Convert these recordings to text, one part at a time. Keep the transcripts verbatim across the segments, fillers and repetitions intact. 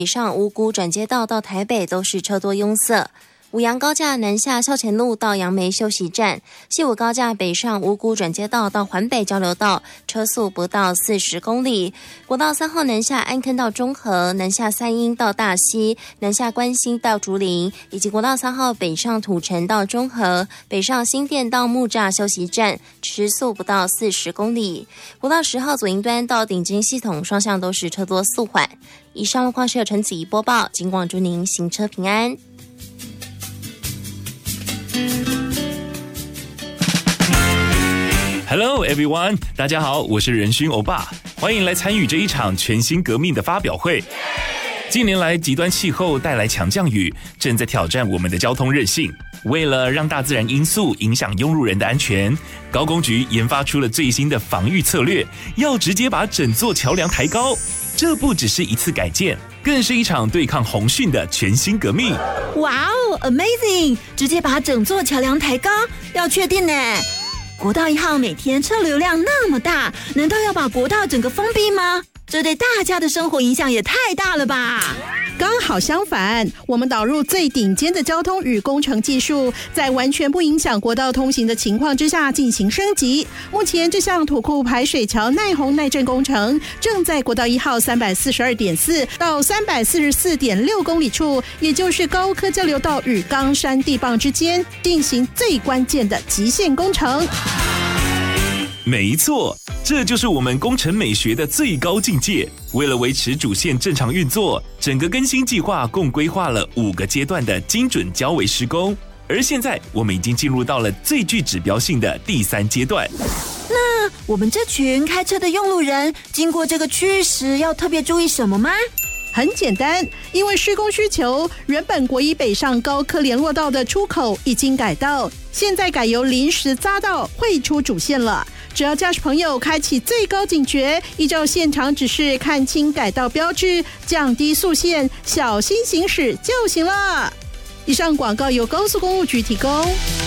北上五股转接道到台北都是车多拥塞。五杨高架南下校前路到杨梅休息站，西武高架北上五股转接道到环北交流道，车速不到四十公里。国道三号南下安坑到中和，南下三鶯到大溪，南下关心到竹林，以及国道三号北上土城到中和，北上新店到木栅休息站，时速不到四十公里。国道十号左营端到顶金系统双向都是车多速缓。以上路况是由陈子怡播报，警广祝您行车平安。 Hello everyone， 大家好，我是仁勋欧巴，欢迎来参与这一场全新革命的发表会。近年来，极端气候带来强降雨，正在挑战我们的交通韧性。为了让大自然因素影响用路人的安全，高工局研发出了最新的防御策略，要直接把整座桥梁抬高。这不只是一次改建，更是一场对抗洪汛的全新革命。 哇哦 ，Amazing！ 直接把整座桥梁抬高，要确定呢？国道一号每天车流量那么大，难道要把国道整个封闭吗？这对大家的生活影响也太大了吧！ 刚好相反，我们导入最顶尖的交通与工程技术，在完全不影响国道通行的情况之下进行升级。目前这项土库排水桥耐洪耐震工程正在国道一号三百四十二点四到三百四十四点六公里处，也就是高科交流道与冈山地磅之间进行最关键的极限工程。 没错，这就是我们工程美学的最高境界。为了维持主线正常运作，整个更新计划共规划了五个阶段的精准交维施工，而现在我们已经进入到了最具指标性的第三阶段。 那我们这群开车的用路人经过这个区域时，要特别注意什么吗？ 很简单，因为施工需求，原本国一北上高科联络道的出口已经改道，现在改由临时匝道汇出主线了。只要驾驶朋友开启最高警觉，依照现场指示看清改道标志，降低速限，小心行驶就行了。以上广告由高速公路局提供。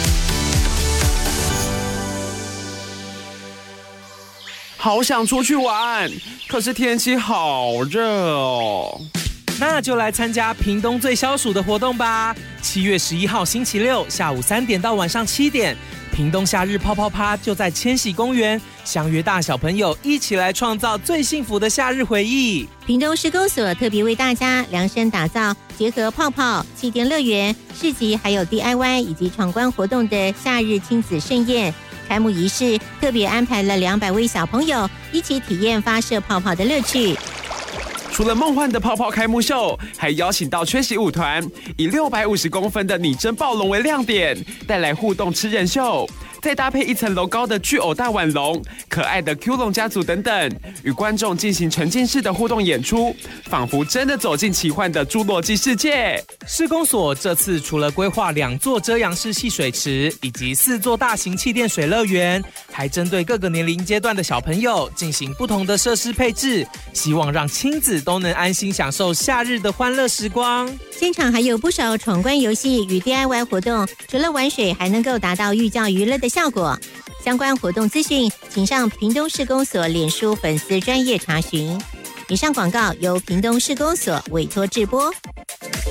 好想出去玩，可是天气好热哦。 那就来参加屏东最消暑的活动吧！七月十一号星期六下午三点到晚上七点，屏东夏日泡泡趴就在千禧公园，相约大小朋友一起来创造最幸福的夏日回忆。 屏东施工所特别为大家量身打造结合泡泡、气垫乐园、市集还有 D I Y 以及闯关活动的夏日亲子盛宴。开幕仪式特别安排了两百位小朋友一起体验发射泡泡的乐趣。 除了梦幻的泡泡开幕秀，还邀请到缺席舞团，以六百五十公分的拟真暴龙为亮点，带来互动吃人秀，再搭配一层楼高的巨偶大腕龙、可爱的 Q 龙家族等等，与观众进行沉浸式的互动演出，仿佛真的走进奇幻的侏罗纪世界。 施工所这次除了规划两座遮阳式戏水池以及四座大型气垫水乐园，还针对各个年龄阶段的小朋友进行不同的设施配置，希望让亲子都能安心享受夏日的欢乐时光。 现场还有不少闯关游戏与 D I Y 活动，除了玩水还能够达到寓教于乐的效果。相关活动资讯请上屏东市公所脸书粉丝专页查询。以上广告由屏东市公所委托制播。